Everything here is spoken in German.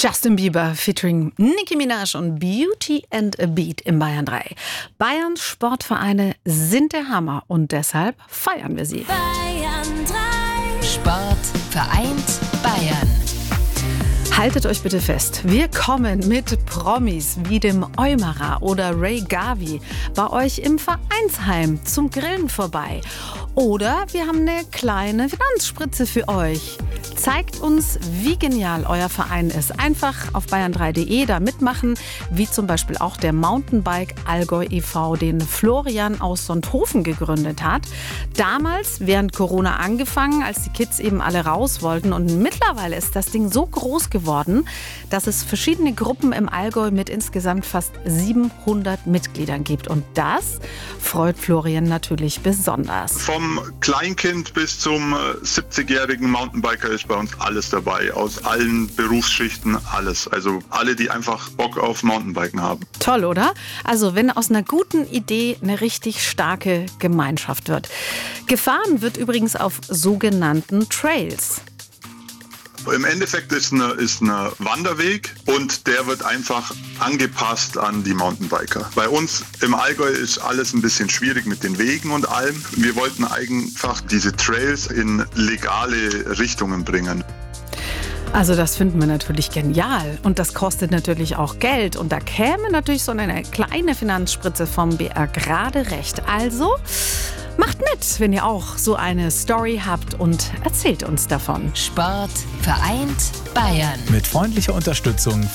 Justin Bieber featuring Nicki Minaj und Beauty and a Beat in Bayern 3. Bayerns Sportvereine sind der Hammer und deshalb feiern wir sie. Bayern 3. Sport vereint Bayern. Haltet euch bitte fest, wir kommen mit Promis wie dem Eumerer oder Ray Gavi bei euch im Vereinsheim zum Grillen vorbei. Oder wir haben eine kleine Finanzspritze für euch. Zeigt uns, wie genial euer Verein ist. Einfach auf bayern3.de da mitmachen, wie zum Beispiel auch der Mountainbike Allgäu e.V., den Florian aus Sonthofen gegründet hat. Damals während Corona angefangen, als die Kids eben alle raus wollten. Und mittlerweile ist das Ding so groß geworden, dass es verschiedene Gruppen im Allgäu mit insgesamt fast 700 Mitgliedern gibt. Und das freut Florian natürlich besonders. Vom Kleinkind bis zum 70-jährigen Mountainbiker ist bei uns alles dabei, aus allen Berufsschichten alles. Also alle, die einfach Bock auf Mountainbiken haben. Toll, oder? Also wenn aus einer guten Idee eine richtig starke Gemeinschaft wird. Gefahren wird übrigens auf sogenannten Trails. Im Endeffekt ist ein Wanderweg und der wird einfach angepasst an die Mountainbiker. Bei uns im Allgäu ist alles ein bisschen schwierig mit den Wegen und allem. Wir wollten einfach diese Trails in legale Richtungen bringen. Also das finden wir natürlich genial und das kostet natürlich auch Geld und da käme natürlich so eine kleine Finanzspritze vom BR gerade recht. Also macht mit, wenn ihr auch so eine Story habt und erzählt uns davon. Sport vereint Bayern. Mit freundlicher Unterstützung